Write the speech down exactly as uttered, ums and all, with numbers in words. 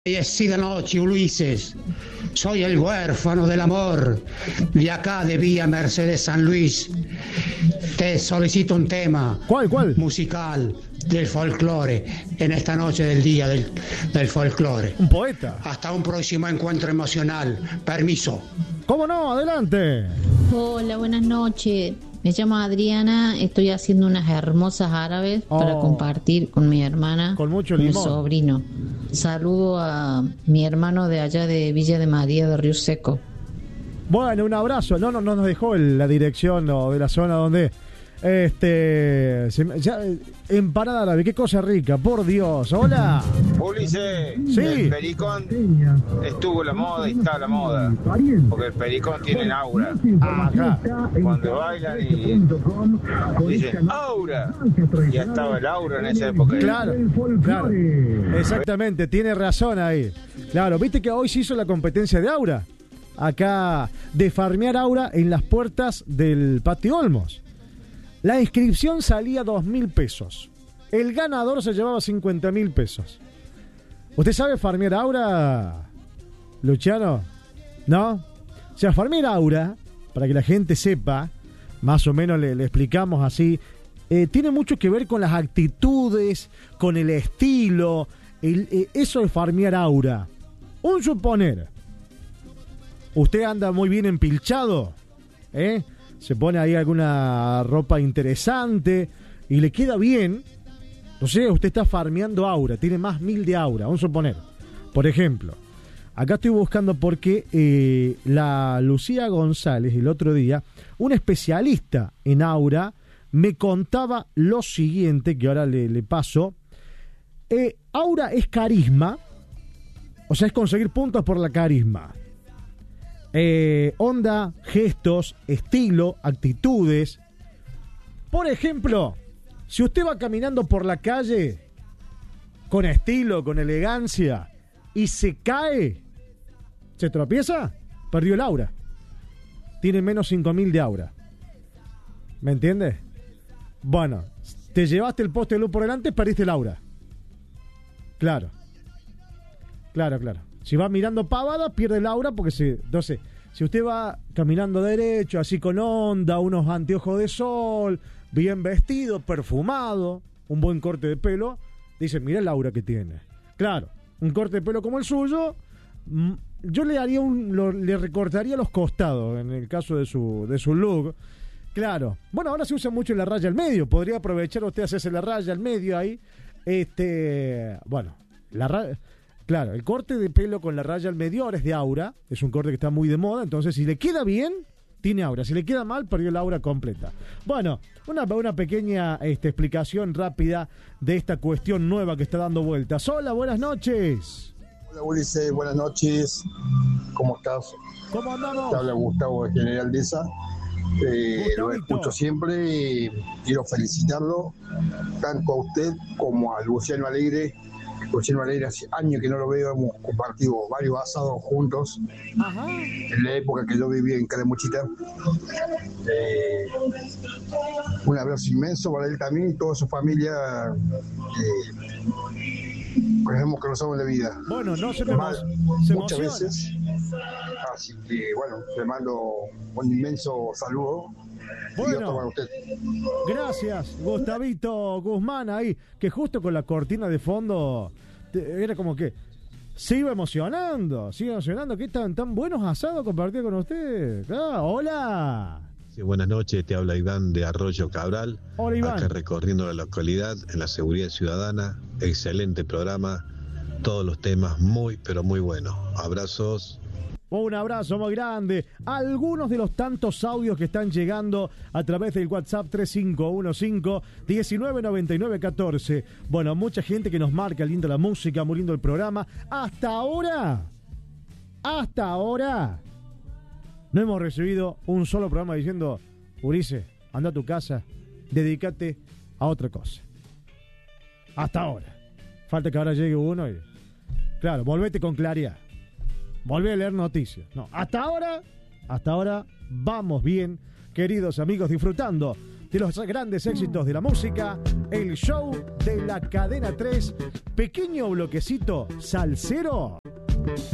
Y así de noche, Ulises, soy el huérfano del amor, de acá de Villa Mercedes San Luis. Te solicito un tema. ¿Cuál, cuál? Musical del folclore, en esta noche del día del, del folclore. Un poeta. Hasta un próximo encuentro emocional. Permiso. ¿Cómo no? Adelante. Hola, buenas noches. Me llamo Adriana, estoy haciendo unas hermosas árabes oh, para compartir con mi hermana, con mucho mi limón. sobrino. Saludo a mi hermano de allá de Villa de María de Río Seco. Bueno, un abrazo. No, no, no nos dejó el, la dirección o de la zona donde... Este... Se, ya, empanada árabe, qué cosa rica, por Dios. Hola. Ulises, sí. El pericón estuvo la moda y está la moda. Porque el pericón tiene aura. Ah, claro. Cuando bailan y dicen aura. Ya estaba el aura en esa época. Claro, claro. Exactamente, tiene razón ahí. Claro, viste que hoy se hizo la competencia de aura. Acá, de farmear aura en las puertas del Patio Olmos. La inscripción salía dos mil pesos. El ganador se llevaba cincuenta mil pesos. ¿Usted sabe farmear aura, Luciano? ¿No? O sea, farmear aura, para que la gente sepa, más o menos le, le explicamos así, eh, tiene mucho que ver con las actitudes, con el estilo, el, eh, eso de farmear aura. Un suponer, usted anda muy bien empilchado, ¿eh? Se pone ahí alguna ropa interesante y le queda bien. No sé, usted está farmeando aura, tiene más mil de aura, vamos a suponer. Por ejemplo, acá estoy buscando porque eh, la Lucía González el otro día, un especialista en aura, me contaba lo siguiente, que ahora le, le paso. Eh, aura es carisma, o sea, es conseguir puntos por la carisma. Eh, onda, gestos, estilo, actitudes. Por ejemplo, si usted va caminando por la calle con estilo, con elegancia y se cae, se tropieza, perdió el aura. Tiene menos cinco mil de aura. ¿Me entiendes? Bueno, te llevaste el poste de luz por delante, perdiste el aura. Claro. Claro, claro. Si va mirando pavada, pierde el aura porque se... No sé, si usted va caminando derecho, así con onda, unos anteojos de sol, bien vestido, perfumado, un buen corte de pelo, dice, mira el aura que tiene. Claro, un corte de pelo como el suyo, yo le haría un... Lo, le recortaría los costados, en el caso de su, de su look. Claro. Bueno, ahora se usa mucho la raya al medio. Podría aprovechar usted hacerse la raya al medio ahí. Este... Bueno, la raya... Claro, el corte de pelo con la raya al medio ahora es de aura, es un corte que está muy de moda, entonces si le queda bien, tiene aura, si le queda mal, perdió el aura completa. Bueno, una, una pequeña este, explicación rápida de esta cuestión nueva que está dando vueltas. Hola, buenas noches. Hola Ulises, buenas noches, ¿cómo estás? ¿Cómo andamos? Te habla Gustavo de General Deza. Eh, lo escucho siempre y quiero felicitarlo, tanto a usted como a Luciano Alegre. Luciano Alegre hace años que no lo veo, hemos compartido varios asados juntos. Ajá. En la época que yo vivía en Calamuchita. Eh, un abrazo inmenso para él también y toda su familia. Eh, pues hemos conocido en la vida. Bueno, no se me Mal, se muchas emociona. veces. Así que bueno, le mando un inmenso saludo. Bueno, gracias, Gustavito Guzmán ahí, que justo con la cortina de fondo te, era como que se iba emocionando, sigue emocionando, que tan tan buenos asados compartidos con usted. Ah, hola. Sí, buenas noches, te habla Iván de Arroyo Cabral. Hola, Iván. Acá recorriendo la localidad en la seguridad ciudadana, excelente programa, todos los temas muy pero muy buenos. Abrazos. Un abrazo muy grande. Algunos de los tantos audios que están llegando a través del WhatsApp tres cinco uno cinco, uno nueve nueve nueve uno cuatro. Bueno, mucha gente que nos marca, lindo la música, muy lindo el programa. Hasta ahora, hasta ahora, no hemos recibido un solo programa diciendo, Ulises, anda a tu casa, dedícate a otra cosa. Hasta ahora. Falta que ahora llegue uno y... Claro, volvete con claridad. Volví a leer noticias. No, hasta ahora, hasta ahora vamos bien, queridos amigos, disfrutando de los grandes éxitos de la música, el show de la Cadena tres, pequeño bloquecito salsero.